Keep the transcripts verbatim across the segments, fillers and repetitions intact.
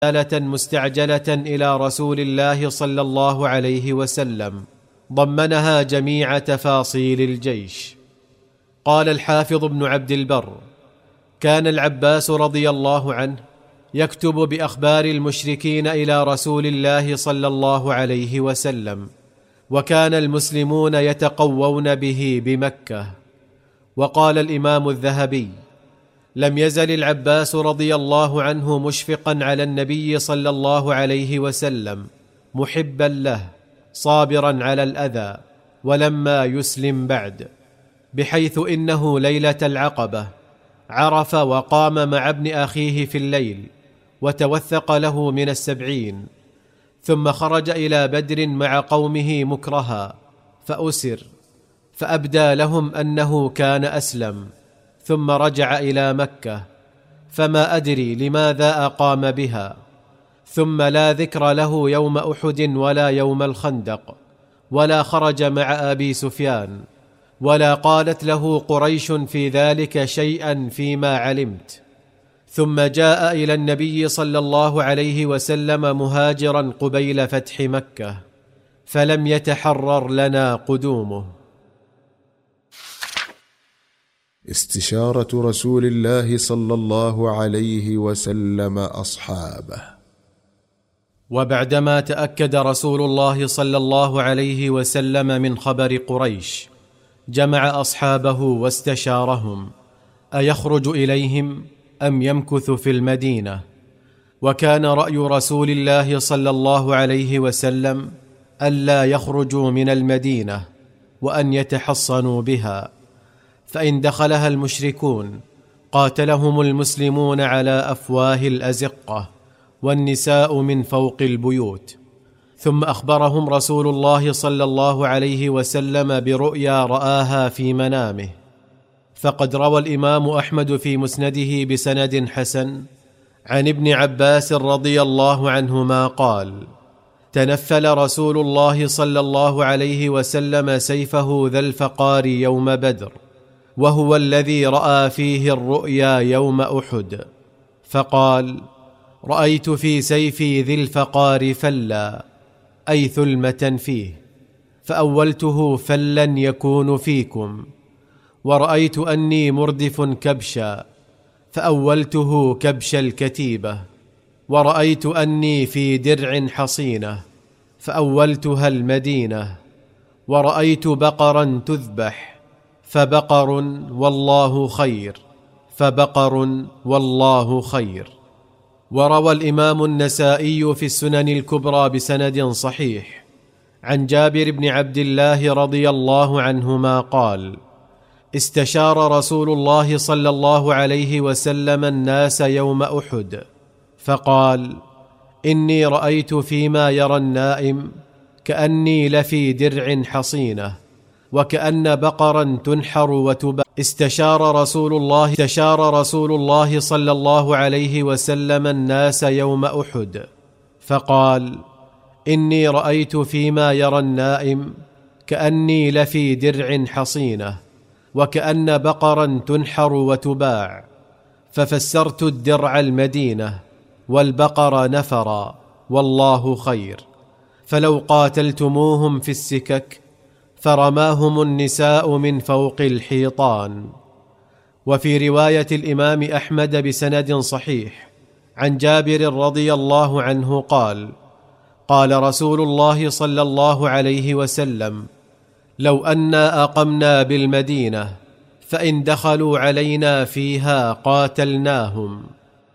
رسالة مستعجلة إلى رسول الله صلى الله عليه وسلم ضمنها جميع تفاصيل الجيش. قال الحافظ ابن عبد البر: كان العباس رضي الله عنه يكتب بأخبار المشركين إلى رسول الله صلى الله عليه وسلم، وكان المسلمون يتقوون به بمكة. وقال الإمام الذهبي: لم يزل العباس رضي الله عنه مشفقا على النبي صلى الله عليه وسلم، محبا له، صابرا على الأذى، ولما يسلم بعد، بحيث إنه ليلة العقبة عرف وقام مع ابن أخيه في الليل وتوثق له من السبعين، ثم خرج إلى بدر مع قومه مكرها فأسر، فأبدى لهم أنه كان أسلم، ثم رجع إلى مكة، فما أدري لماذا أقام بها. ثم لا ذكر له يوم أحد ولا يوم الخندق، ولا خرج مع أبي سفيان، ولا قالت له قريش في ذلك شيئا فيما علمت. ثم جاء إلى النبي صلى الله عليه وسلم مهاجرا قبيل فتح مكة، فلم يتحرر لنا قدومه. استشارة رسول الله صلى الله عليه وسلم أصحابه. وبعدما تأكد رسول الله صلى الله عليه وسلم من خبر قريش، جمع أصحابه واستشارهم أيخرج إليهم أم يمكث في المدينة. وكان رأي رسول الله صلى الله عليه وسلم ألا يخرجوا من المدينة، وأن يتحصنوا بها، فإن دخلها المشركون قاتلهم المسلمون على أفواه الأزقة، والنساء من فوق البيوت. ثم أخبرهم رسول الله صلى الله عليه وسلم برؤيا رآها في منامه. فقد روى الإمام أحمد في مسنده بسند حسن عن ابن عباس رضي الله عنهما قال: تنفل رسول الله صلى الله عليه وسلم سيفه ذا الفقار يوم بدر، وهو الذي رأى فيه الرؤيا يوم أحد، فقال: رأيت في سيفي ذي الفقار فلا، أي ثلمة فيه، فأولته فلا يكون فيكم، ورأيت أني مردف كبشا، فأولته كبش الكتيبة، ورأيت أني في درع حصينة، فأولتها المدينة، ورأيت بقرا تذبح، فبقر والله خير، فبقر والله خير. وروى الإمام النسائي في السنن الكبرى بسند صحيح عن جابر بن عبد الله رضي الله عنهما قال: استشار رسول الله صلى الله عليه وسلم الناس يوم أحد، فقال: إني رأيت فيما يرى النائم كأني لفي درع حصينة، وكأن بقرا تنحر وتباع. استشار رسول الله استشار رسول الله صلى الله عليه وسلم الناس يوم أحد، فقال: إني رأيت فيما يرى النائم كأني لفي درع حصينة، وكأن بقرا تنحر وتباع، ففسرت الدرع المدينة، والبقر نفرا، والله خير. فلو قاتلتموهم في السكك فرماهم النساء من فوق الحيطان. وفي رواية الإمام أحمد بسند صحيح عن جابر رضي الله عنه قال: قال رسول الله صلى الله عليه وسلم: لو أنا أقمنا بالمدينة فإن دخلوا علينا فيها قاتلناهم.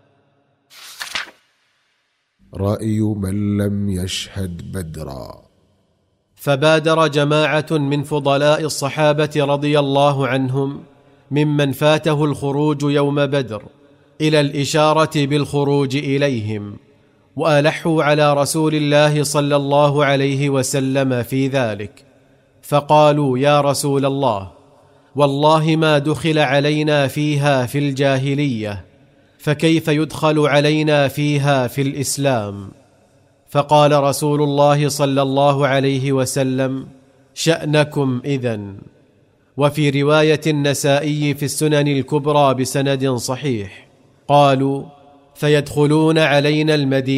رأي من لم يشهد بدرا. فبادر جماعة من فضلاء الصحابة رضي الله عنهم ممن فاته الخروج يوم بدر إلى الإشارة بالخروج إليهم، وألحوا على رسول الله صلى الله عليه وسلم في ذلك، فقالوا: يا رسول الله، والله ما دخل علينا فيها في الجاهلية، فكيف يدخل علينا فيها في الإسلام؟ فقال رسول الله صلى الله عليه وسلم: شأنكم إذن. وفي رواية النسائي في السنن الكبرى بسند صحيح قالوا: فيدخلون علينا المدينة